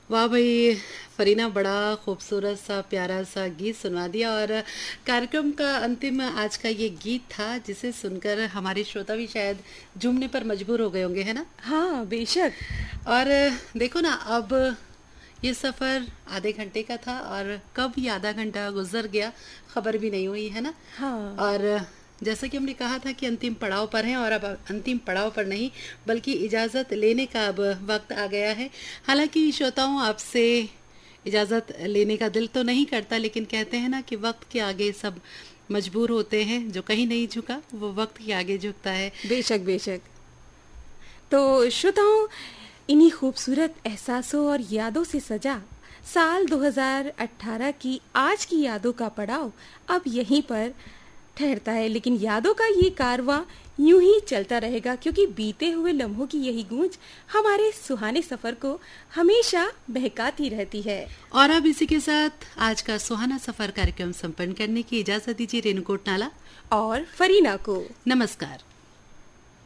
वाह भाई फरीना, बड़ा खूबसूरत सा प्यारा सा गीत सुनवा दिया। और कार्यक्रम का अंतिम आज का ये गीत था जिसे सुनकर हमारे श्रोता भी शायद झूमने पर मजबूर हो गए होंगे, है ना। हाँ बेशक। और देखो ना, अब ये सफ़र आधे घंटे का था और कब ये आधा घंटा गुजर गया खबर भी नहीं हुई, है ना। हाँ और जैसा कि हमने कहा था कि अंतिम पड़ाव पर हैं, और अब अंतिम पड़ाव पर नहीं बल्कि इजाज़त लेने का अब वक्त आ गया है। हालांकि श्रोताओं, आपसे इजाज़त लेने का दिल तो नहीं करता, लेकिन कहते हैं ना कि वक्त के आगे सब मजबूर होते हैं। जो कहीं नहीं झुका वो वक्त के आगे झुकता है। बेशक बेशक। तो श्रोताओं, इन्हीं खूबसूरत एहसासों और यादों से सजा साल 2018 की आज की यादों का पड़ाव अब यहीं पर ठहरता है। लेकिन यादों का ये कारवां यूं ही चलता रहेगा, क्योंकि बीते हुए लम्हों की यही गूंज हमारे सुहाने सफर को हमेशा बहकाती रहती है। और अब इसी के साथ आज का सुहाना सफर कार्यक्रम संपन्न करने की इजाजत दीजिए रेणुकोट नाला और फरीना को नमस्कार।